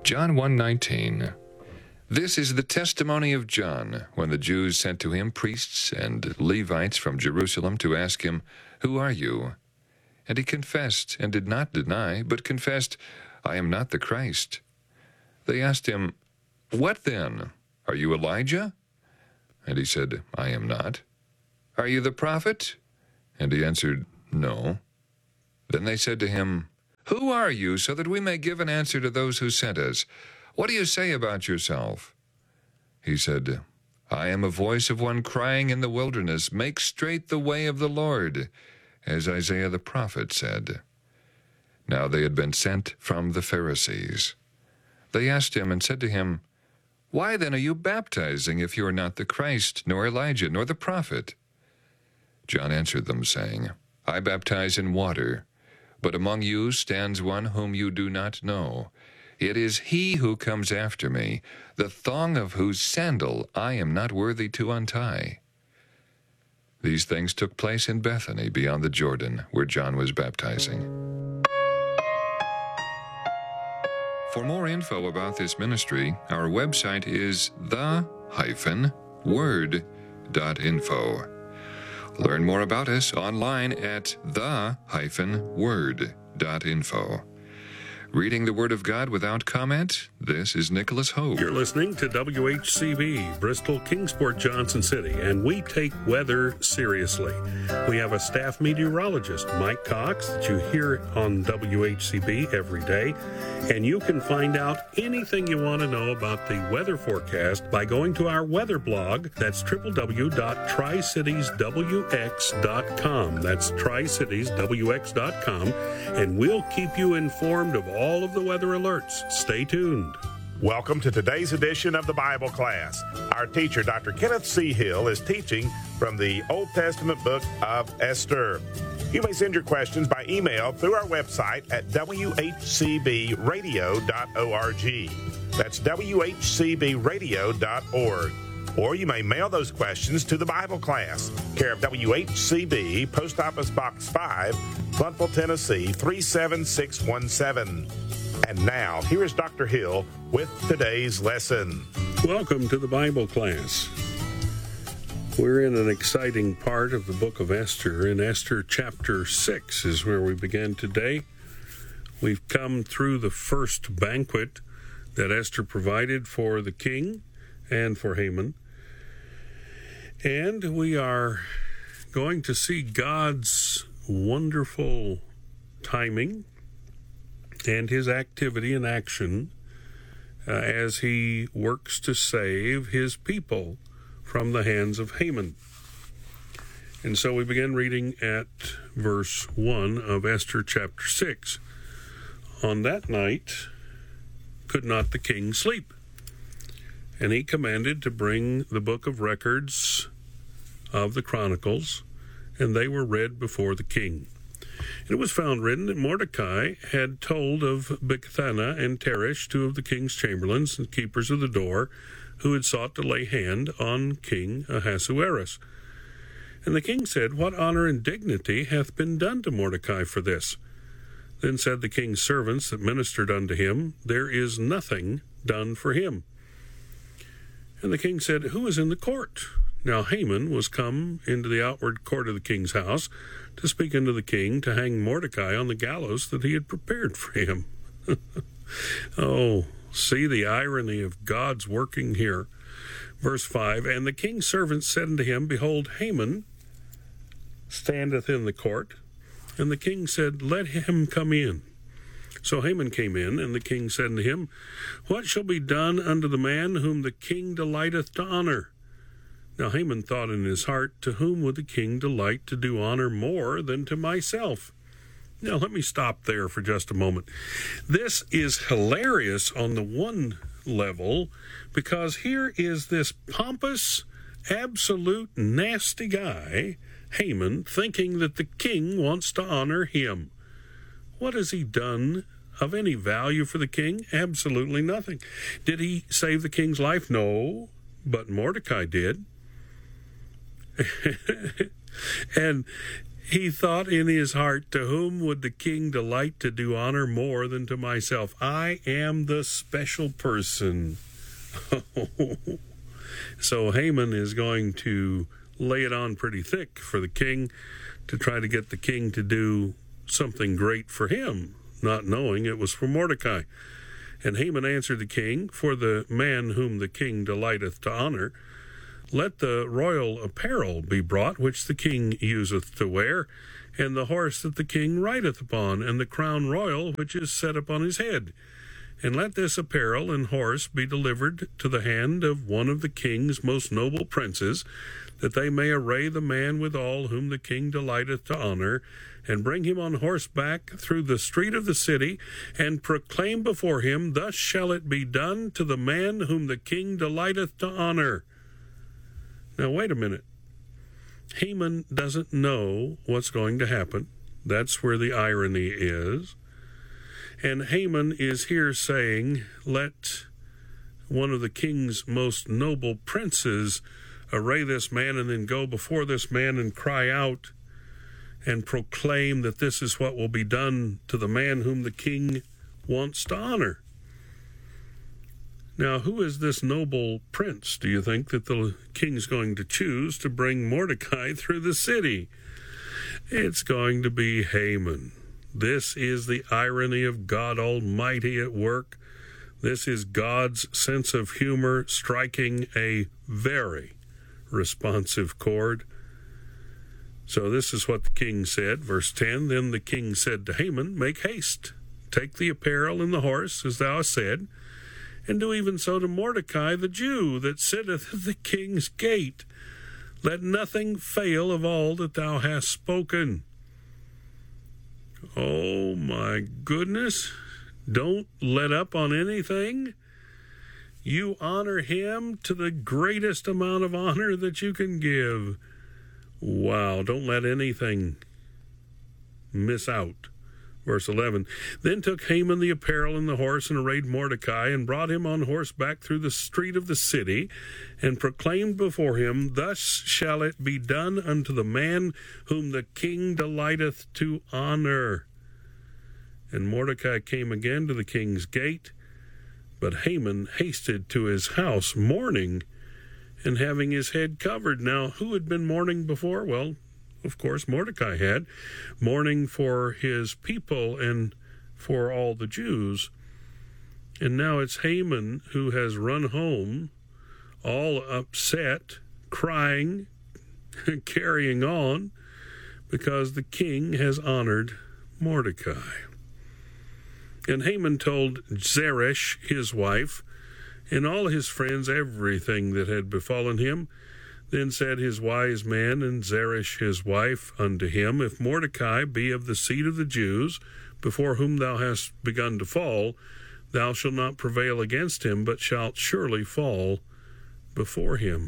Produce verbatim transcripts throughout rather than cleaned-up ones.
John one nineteen. This is the testimony of John, when the Jews sent to him priests and Levites from Jerusalem to ask him, "Who are you?" And he confessed, and did not deny, but confessed, "I am not the Christ." They asked him, "What then? Are you Elijah?" And he said, "I am not." "Are you the prophet?" And he answered, "No." Then they said to him, "Who are you, so that we may give an answer to those who sent us? What do you say about yourself?" He said, "I am a voice of one crying in the wilderness, 'Make straight the way of the Lord,' as Isaiah the prophet said." Now they had been sent from the Pharisees. They asked him and said to him, "Why then are you baptizing if you are not the Christ, nor Elijah, nor the prophet?" John answered them, saying, "I baptize in water, but among you stands one whom you do not know. It is he who comes after me, the thong of whose sandal I am not worthy to untie." These things took place in Bethany beyond the Jordan, where John was baptizing. For more info about this ministry, our website is the dash word dot info. Learn more about us online at the dash word dot info. Reading the Word of God without comment, this is Nicholas Hogue. You're listening to W H C B, Bristol, Kingsport, Johnson City, and we take weather seriously. We have a staff meteorologist, Mike Cox, that you hear on W H C B every day, and you can find out anything you want to know about the weather forecast by going to our weather blog. That's w w w dot tri cities w x dot com. That's tri cities w x dot com, and we'll keep you informed of all of the weather alerts. Stay tuned. Welcome to today's edition of the Bible class. Our teacher, Doctor Kenneth C. Hill, is teaching from the Old Testament book of Esther. You may send your questions by email through our website at w h c b radio dot org. That's w h c b radio dot org. Or you may mail those questions to the Bible class, care of W H C B, Post Office Box five, Blountville, Tennessee, three seven six one seven. And now, here is Doctor Hill with today's lesson. Welcome to the Bible class. We're in an exciting part of the book of Esther. In Esther chapter six is where we begin today. We've come through the first banquet that Esther provided for the king and for Haman. And we are going to see God's wonderful timing and his activity and action uh, as he works to save his people from the hands of Haman. And so we begin reading at verse one of Esther chapter six. On that night could not the king sleep, and he commanded to bring the book of records of the Chronicles, and they were read before the king. And it was found written that Mordecai had told of Bigthana and Teresh, two of the king's chamberlains and keepers of the door, who had sought to lay hand on King Ahasuerus. And the king said, "What honor and dignity hath been done to Mordecai for this?" Then said the king's servants that ministered unto him, "There is nothing done for him." And the king said, "Who is in the court?" Now Haman was come into the outward court of the king's house to speak unto the king to hang Mordecai on the gallows that he had prepared for him. Oh, see the irony of God's working here. Verse five, and the king's servants said unto him, Behold, Haman standeth in the court. And the king said, Let him come in. So Haman came in, and the king said unto him, What shall be done unto the man whom the king delighteth to honor? Now Haman thought in his heart, To whom would the king delight to do honor more than to myself? Now let me stop there for just a moment. This is hilarious on the one level, because here is this pompous, absolute nasty guy, Haman, thinking that the king wants to honor him. What has he done of any value for the king? Absolutely nothing. Did he save the king's life? No, but Mordecai did. And He thought in his heart, to whom would the king delight to do honor more than to myself? I am the special person. So Haman is going to lay it on pretty thick for the king to try to get the king to do something great for him, not knowing it was for Mordecai. And Haman answered the king, for the man whom the king delighteth to honor, let the royal apparel be brought which the king useth to wear, and the horse that the king rideth upon, and the crown royal which is set upon his head. And let this apparel and horse be delivered to the hand of one of the king's most noble princes, that they may array the man withal whom the king delighteth to honor, and bring him on horseback through the street of the city, and proclaim before him, thus shall it be done to the man whom the king delighteth to honor. Now, wait a minute. Haman doesn't know what's going to happen. That's where the irony is. And Haman is here saying, let one of the king's most noble princes array this man, and then go before this man and cry out and proclaim that this is what will be done to the man whom the king wants to honor. Now, who is this noble prince, do you think, that the king's going to choose to bring Mordecai through the city? It's going to be Haman. This is the irony of God Almighty at work. This is God's sense of humor striking a very responsive chord. So this is what the king said, verse ten, Then the king said to Haman, Make haste, take the apparel and the horse, as thou hast said, and do even so to Mordecai the Jew, that sitteth at the king's gate. Let nothing fail of all that thou hast spoken. Oh my goodness, don't let up on anything. You honor him to the greatest amount of honor that you can give. Wow, don't let anything miss out. Verse eleven, Then took Haman the apparel and the horse, and arrayed Mordecai, and brought him on horseback through the street of the city, and proclaimed before him, Thus shall it be done unto the man whom the king delighteth to honor. And Mordecai came again to the king's gate, but Haman hasted to his house, mourning, and having his head covered. Now, who had been mourning before? Well, of course, Mordecai had, mourning for his people and for all the Jews. And now it's Haman who has run home, all upset, crying, carrying on, because the king has honored Mordecai. And Haman told Zeresh, his wife, and all his friends everything that had befallen him. Then said his wise man and Zeresh his wife unto him, If Mordecai be of the seed of the Jews, before whom thou hast begun to fall, thou shalt not prevail against him, but shalt surely fall before him.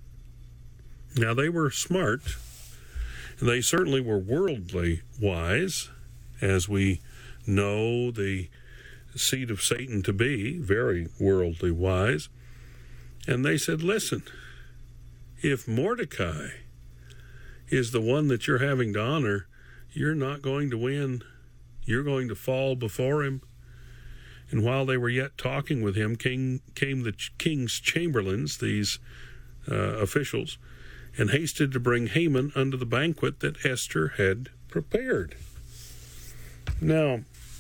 Now they were smart, and they certainly were worldly wise, as we know the seed of Satan to be, very worldly wise. And they said, listen, if Mordecai is the one that you're having to honor, you're not going to win. You're going to fall before him. And while they were yet talking with him, came, came the king's chamberlains, these uh, officials, and hasted to bring Haman unto the banquet that Esther had prepared. Now,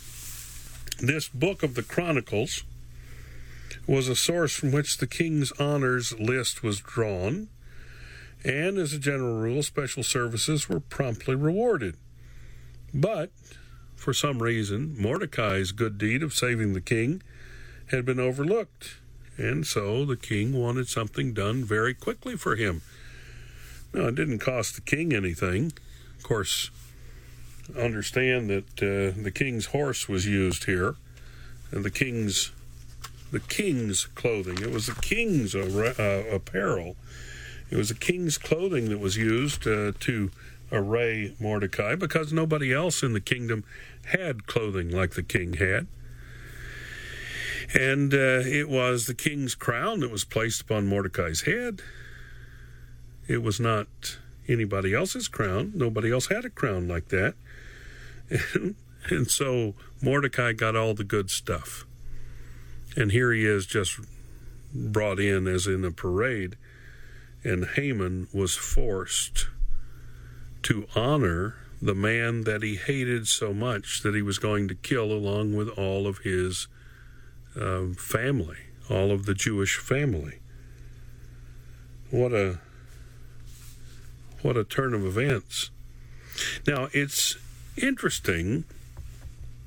this book of the Chronicles was a source from which the king's honors list was drawn, and as a general rule, special services were promptly rewarded. But, for some reason, Mordecai's good deed of saving the king had been overlooked, and so the king wanted something done very quickly for him. Now, it didn't cost the king anything. Of course, understand that uh, the king's horse was used here, and the king's the king's clothing. It was the king's uh, uh, apparel. It was the king's clothing that was used uh, to array Mordecai, because nobody else in the kingdom had clothing like the king had. And uh, it was the king's crown that was placed upon Mordecai's head. It was not anybody else's crown. Nobody else had a crown like that. And, and so Mordecai got all the good stuff. And here he is just brought in as in a parade. And Haman was forced to honor the man that he hated so much that he was going to kill along with all of his uh, family, all of the Jewish family. What a what a turn of events. Now, it's interesting